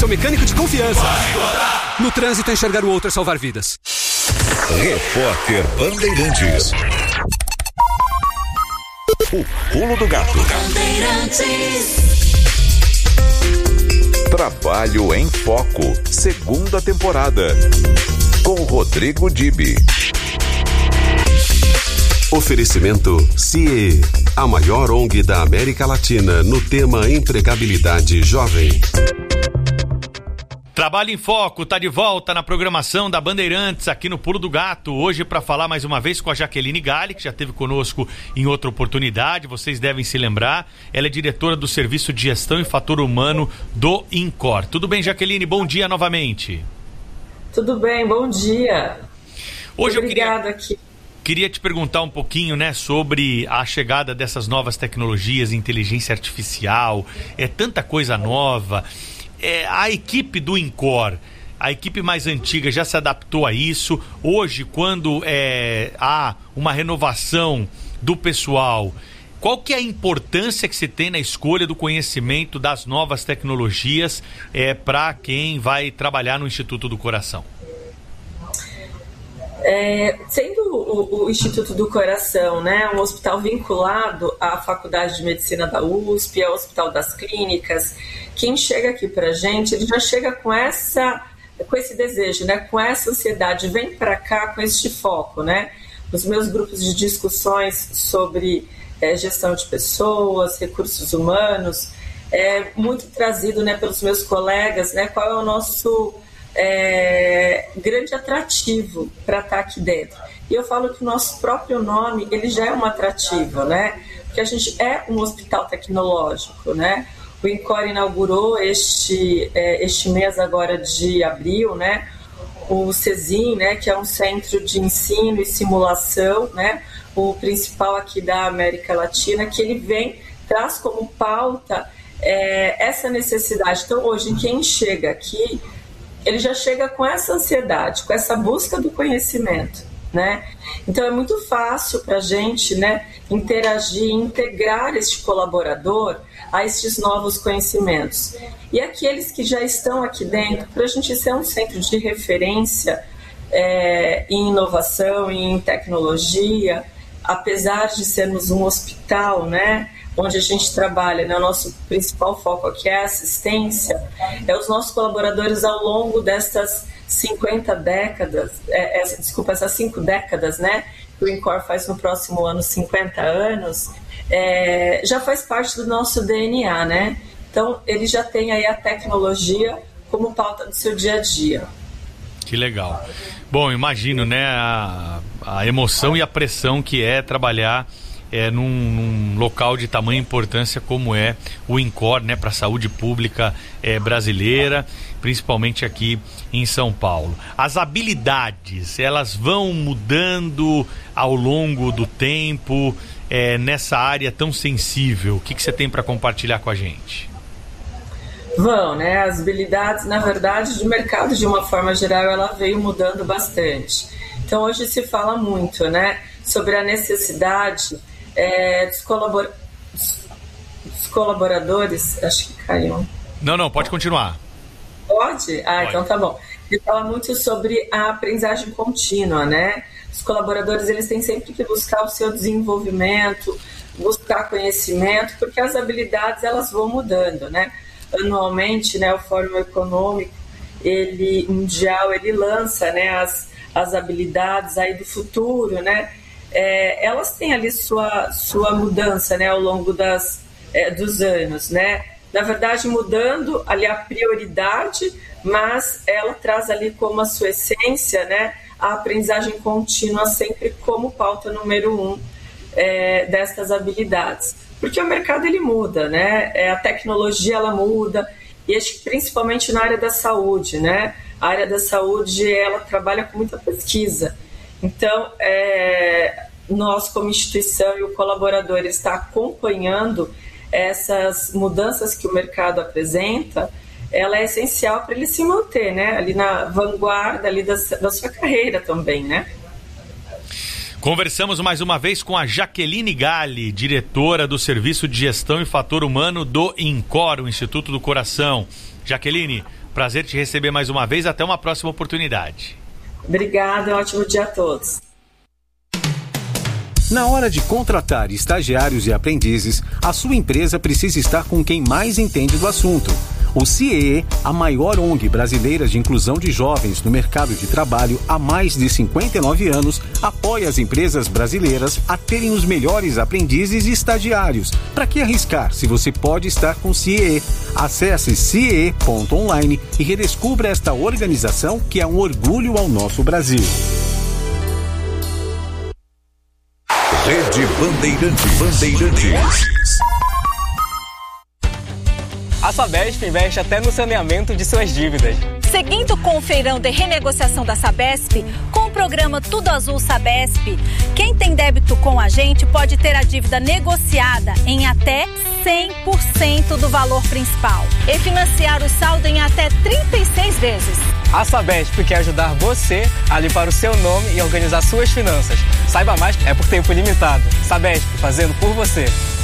Seu mecânico de confiança. No trânsito, enxergar o outro é salvar vidas. Repórter Bandeirantes. O Pulo do Gato. Trabalho em Foco, segunda temporada. Com Rodrigo Dibi. Oferecimento CIE, a maior ONG da América Latina no tema empregabilidade jovem. Trabalho em Foco está de volta na programação da Bandeirantes aqui no Pulo do Gato. Hoje para falar mais uma vez com a Jaqueline Galli, que já esteve conosco em outra oportunidade. Vocês devem se lembrar. Ela é diretora do Serviço de Gestão e Fator Humano do INCOR. Tudo bem, Jaqueline? Bom dia novamente. Tudo bem, bom dia. Hoje Obrigada aqui. Queria te perguntar um pouquinho, né, sobre a chegada dessas novas tecnologias, inteligência artificial, tanta coisa nova. A equipe do INCOR, a equipe mais antiga, já se adaptou a isso. Hoje, quando há uma renovação do pessoal, qual que é a importância que se tem na escolha do conhecimento das novas tecnologias para quem vai trabalhar no Instituto do Coração? Sendo o Instituto do Coração, né, um hospital vinculado à Faculdade de Medicina da USP, ao Hospital das Clínicas, quem chega aqui para a gente, ele já chega com esse desejo, né, com essa ansiedade, vem para cá com este foco, né? Os meus grupos de discussões sobre gestão de pessoas, recursos humanos, muito trazido, né, pelos meus colegas, né, qual é o nosso grande atrativo para estar aqui dentro. E eu falo que o nosso próprio nome, ele já é um atrativo, né? Porque a gente é um hospital tecnológico, né? O INCOR inaugurou este mês agora de abril, né? O CESIM, né? Que é um centro de ensino e simulação, né? O principal aqui da América Latina, que ele traz como pauta essa necessidade. Então, hoje, quem chega aqui, ele já chega com essa ansiedade, com essa busca do conhecimento, né? Então é muito fácil para a gente, né, interagir, integrar este colaborador a estes novos conhecimentos. E aqueles que já estão aqui dentro, para a gente ser um centro de referência em inovação, em tecnologia, apesar de sermos um hospital, né, onde a gente trabalha, né, o nosso principal foco aqui é a assistência, os nossos colaboradores ao longo dessas 50 décadas, essas 5 décadas, né, que o INCOR faz no próximo ano 50 anos, já faz parte do nosso DNA, né? Então, ele já tem aí a tecnologia como pauta do seu dia a dia. Que legal. Bom, imagino, né, a emoção e a pressão que é trabalhar num local de tamanha importância como é o INCOR, né, para a saúde pública brasileira, principalmente aqui em São Paulo. As habilidades, elas vão mudando ao longo do tempo nessa área tão sensível. O que você tem para compartilhar com a gente? Vão, né? As habilidades, na verdade, do mercado, de uma forma geral, ela veio mudando bastante. Então, hoje se fala muito, né, sobre a necessidade dos colaboradores. Acho que caiu. Não, pode continuar. Pode? Pode. Então tá bom. Ele fala muito sobre a aprendizagem contínua, né? Os colaboradores, eles têm sempre que buscar o seu desenvolvimento, buscar conhecimento, porque as habilidades, elas vão mudando, né? Anualmente, né, o Fórum Econômico Mundial, ele lança, né, as habilidades aí do futuro, né? Elas têm ali sua mudança, né, ao longo dos anos, né? Na verdade, mudando ali a prioridade, mas ela traz ali como a sua essência, né, a aprendizagem contínua sempre como pauta número 1 destas habilidades. Porque o mercado, ele muda, né? A tecnologia, ela muda, e acho que principalmente na área da saúde, né? A área da saúde, ela trabalha com muita pesquisa. Então, nós como instituição e o colaborador está acompanhando essas mudanças que o mercado apresenta, ela é essencial para ele se manter, né? Ali na vanguarda ali da sua carreira também, né? Conversamos mais uma vez com a Jaqueline Galli, diretora do Serviço de Gestão e Fator Humano do INCOR, o Instituto do Coração. Jaqueline, Prazer te receber mais uma vez. Até uma próxima oportunidade. Obrigada, ótimo dia a todos. Na hora de contratar estagiários e aprendizes, a sua empresa precisa estar com quem mais entende do assunto. O CIEE, a maior ONG brasileira de inclusão de jovens no mercado de trabalho há mais de 59 anos, apoia as empresas brasileiras a terem os melhores aprendizes e estagiários. Para que arriscar se você pode estar com o CIEE? Acesse ciee.online e redescubra esta organização que é um orgulho ao nosso Brasil. Rede Bandeirantes. A Sabesp investe até no saneamento de suas dívidas. Seguindo com o feirão de renegociação da Sabesp, com o programa Tudo Azul Sabesp, quem tem débito com a gente pode ter a dívida negociada em até 100% do valor principal e financiar o saldo em até 36 vezes. A Sabesp quer ajudar você a limpar o seu nome e organizar suas finanças. Saiba mais, é por tempo limitado. Sabesp, fazendo por você.